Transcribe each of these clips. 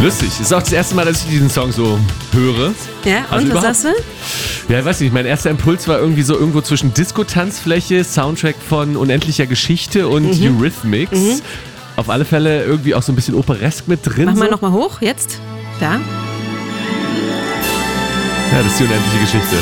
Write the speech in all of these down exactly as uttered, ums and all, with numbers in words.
Lustig. Ist auch das erste Mal, dass ich diesen Song so höre. Ja, also und was sagst du? Ja, ich weiß nicht. Mein erster Impuls war irgendwie so irgendwo zwischen Disco-Tanzfläche, Soundtrack von Unendlicher Geschichte und mhm. Eurythmics. Mhm. Auf alle Fälle irgendwie auch so ein bisschen operesk mit drin. Mach so. mal nochmal hoch, jetzt. Da. Ja, das ist die Unendliche Geschichte.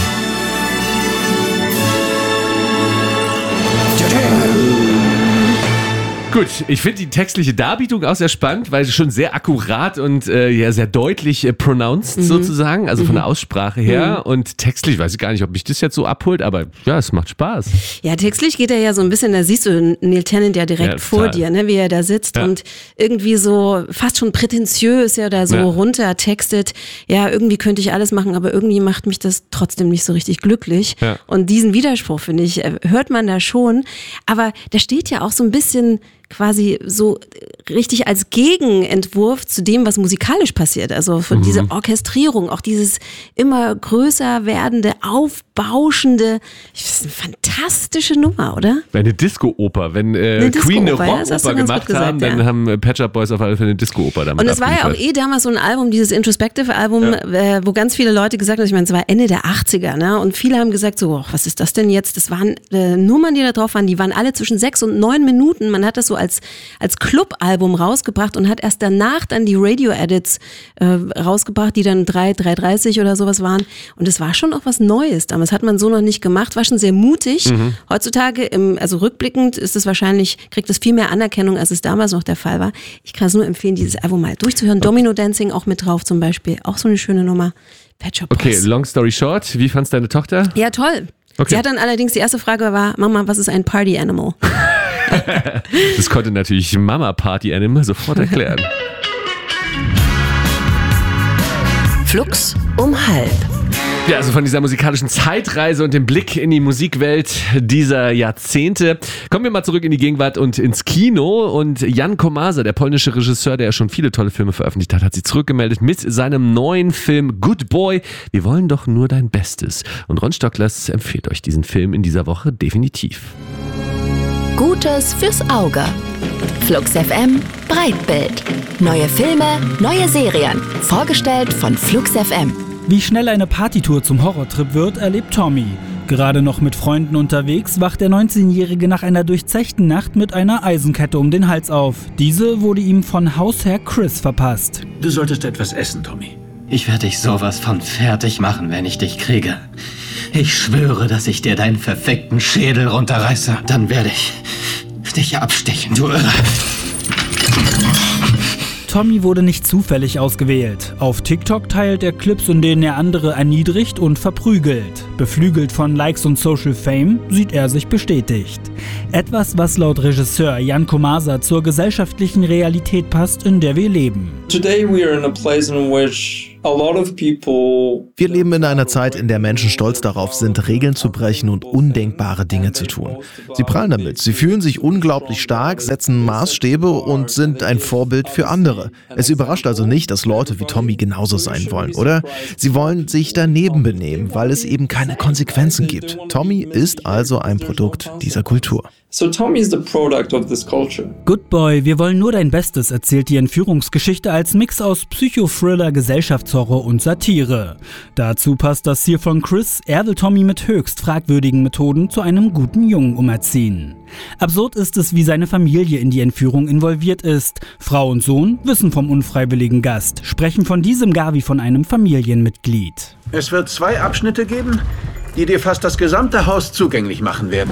Gut, ich finde die textliche Darbietung auch sehr spannend, weil sie schon sehr akkurat und äh, ja, sehr deutlich äh, pronounced mhm. sozusagen, also mhm. von der Aussprache her. Mhm. Und textlich weiß ich gar nicht, ob mich das jetzt so abholt, aber ja, es macht Spaß. Ja, textlich geht er ja so ein bisschen, da siehst du Neil Tennant ja direkt ja, vor dir, ne, wie er da sitzt ja. und irgendwie so fast schon prätentiös ja da so ja. runter textet. Ja, irgendwie könnte ich alles machen, aber irgendwie macht mich das trotzdem nicht so richtig glücklich. Ja. Und diesen Widerspruch, finde ich, hört man da schon. Aber da steht ja auch so ein bisschen quasi so richtig als Gegenentwurf zu dem, was musikalisch passiert. Also von mhm. dieser Orchestrierung, auch dieses immer größer werdende, aufbauschende, das ist eine fantastische Nummer, oder? Eine Disco-Oper. Wenn äh, eine Queen eine Rockoper ja, gemacht gesagt, haben, dann ja. haben Pet Shop Boys auf alle Fälle eine Disco-Oper damit. Und es war ja auch eh damals so ein Album, dieses Introspective-Album, ja. äh, wo ganz viele Leute gesagt haben, ich meine, es war Ende der achtziger, ne? Und viele haben gesagt so, oh, was ist das denn jetzt? Das waren äh, Nummern, die da drauf waren, die waren alle zwischen sechs und neun Minuten. Man hat das so als, als Club-Album rausgebracht und hat erst danach dann die Radio-Edits äh, rausgebracht, die dann drei, drei dreißig oder sowas waren. Und es war schon auch was Neues damals. Hat man so noch nicht gemacht, war schon sehr mutig. Mhm. Heutzutage, im, also rückblickend, ist es wahrscheinlich, kriegt es viel mehr Anerkennung, als es damals noch der Fall war. Ich kann es nur empfehlen, dieses Album mal durchzuhören. Okay. Domino Dancing auch mit drauf zum Beispiel. Auch so eine schöne Nummer. Pet Shop Boys. Okay, long story short, wie fand's deine Tochter? Ja, toll. Okay. Sie hat dann allerdings, die erste Frage war, Mama, was ist ein Party Animal? Das konnte natürlich Mama Party Animal sofort erklären. Flux um halb. Ja, also von dieser musikalischen Zeitreise und dem Blick in die Musikwelt dieser Jahrzehnte. Kommen wir mal zurück in die Gegenwart und ins Kino. Und Jan Komasa, der polnische Regisseur, der ja schon viele tolle Filme veröffentlicht hat, hat sich zurückgemeldet mit seinem neuen Film Good Boy. Wir wollen doch nur dein Bestes. Und Ron Stocklers empfiehlt euch diesen Film in dieser Woche definitiv. Gutes fürs Auge. Flux F M Breitbild. Neue Filme, neue Serien. Vorgestellt von Flux F M. Wie schnell eine Partytour zum Horrortrip wird, erlebt Tommy. Gerade noch mit Freunden unterwegs, wacht der neunzehnjährige nach einer durchzechten Nacht mit einer Eisenkette um den Hals auf. Diese wurde ihm von Hausherr Chris verpasst. Du solltest etwas essen, Tommy. Ich werde dich sowas von fertig machen, wenn ich dich kriege. Ich schwöre, dass ich dir deinen verfickten Schädel runterreiße. Dann werde ich dich abstechen, du Irre. Tommy wurde nicht zufällig ausgewählt. Auf TikTok teilt er Clips, in denen er andere erniedrigt und verprügelt. Beflügelt von Likes und Social Fame sieht er sich bestätigt. Etwas, was laut Regisseur Jan Komasa zur gesellschaftlichen Realität passt, in der wir leben. Today we are in a place in which a lot of people Wir leben in einer Zeit, in der Menschen stolz darauf sind, Regeln zu brechen und undenkbare Dinge zu tun. Sie prallen damit, sie fühlen sich unglaublich stark, setzen Maßstäbe und sind ein Vorbild für andere. Es überrascht also nicht, dass Leute wie Tommy genauso sein wollen, oder? Sie wollen sich daneben benehmen, weil es eben keine Konsequenzen gibt. Tommy ist also ein Produkt dieser Kultur. So Tommy is the product of this culture. Good Boy, wir wollen nur dein Bestes, erzählt die Entführungsgeschichte als Mix aus Psychothriller, Gesellschaftshorror und Satire. Dazu passt das Ziel von Chris, er will Tommy mit höchst fragwürdigen Methoden zu einem guten Jungen umerziehen. Absurd ist es, wie seine Familie in die Entführung involviert ist. Frau und Sohn wissen vom unfreiwilligen Gast, sprechen von diesem gar wie von einem Familienmitglied. Es wird zwei Abschnitte geben, die dir fast das gesamte Haus zugänglich machen werden.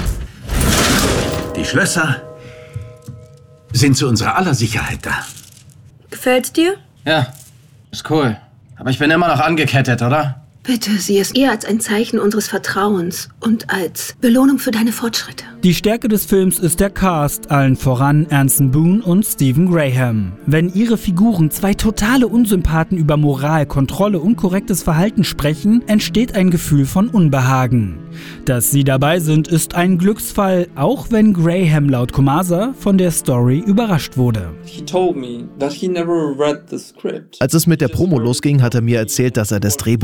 Die Schlösser sind zu unserer aller Sicherheit da. Gefällt's dir? Ja, ist cool. Aber ich bin immer noch angekettet, oder? Bitte sieh es eher als ein Zeichen unseres Vertrauens und als Belohnung für deine Fortschritte. Die Stärke des Films ist der Cast, allen voran Anson Boone und Stephen Graham. Wenn ihre Figuren, zwei totale Unsympathen, über Moral, Kontrolle und korrektes Verhalten sprechen, entsteht ein Gefühl von Unbehagen. Dass sie dabei sind, ist ein Glücksfall, auch wenn Graham laut Komasa von der Story überrascht wurde. Als es mit der Promo losging, hat er mir erzählt, dass er das Drehbuch vorab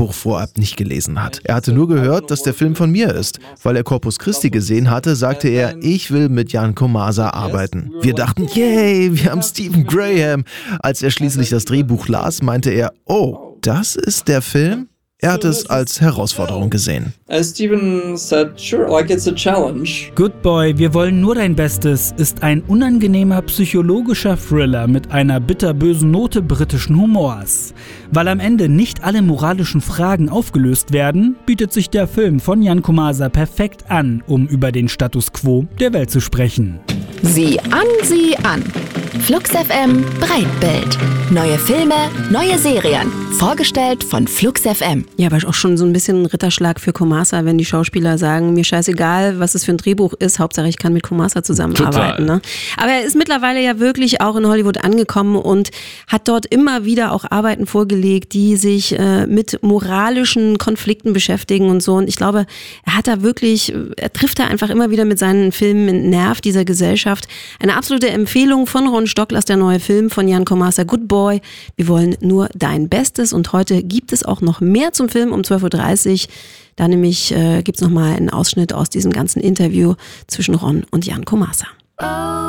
Manuskript nicht gelesen hat. Er hatte nur gehört, dass der Film von mir ist. Weil er Corpus Christi gesehen hatte, sagte er, ich will mit Jan Komasa arbeiten. Wir dachten, yay, wir haben Stephen Graham. Als er schließlich das Drehbuch las, meinte er, oh, das ist der Film? Er hat es als Herausforderung gesehen. As Steven said, sure, like it's a challenge. Good Boy, wir wollen nur dein Bestes ist ein unangenehmer psychologischer Thriller mit einer bitterbösen Note britischen Humors. Weil am Ende nicht alle moralischen Fragen aufgelöst werden, bietet sich der Film von Jan Komasa perfekt an, um über den Status quo der Welt zu sprechen. Sieh an, sieh an. Flux F M Breitbild. Neue Filme, neue Serien. Vorgestellt von Flux F M. Ja, aber auch schon so ein bisschen ein Ritterschlag für Komasa, wenn die Schauspieler sagen, mir scheißegal, was es für ein Drehbuch ist, Hauptsache ich kann mit Komasa zusammenarbeiten. Ne? Aber er ist mittlerweile ja wirklich auch in Hollywood angekommen und hat dort immer wieder auch Arbeiten vorgelegt, die sich äh, mit moralischen Konflikten beschäftigen und so. Und ich glaube, er hat da wirklich, er trifft da einfach immer wieder mit seinen Filmen den Nerv dieser Gesellschaft. Eine absolute Empfehlung von Ron Stocklers, der neue Film von Jan Komasa, Good Boy. Wir wollen nur dein Bestes. Und heute gibt es auch noch mehr zum Film um zwölf Uhr dreißig. Da nämlich äh, gibt es nochmal einen Ausschnitt aus diesem ganzen Interview zwischen Ron und Jan Komasa.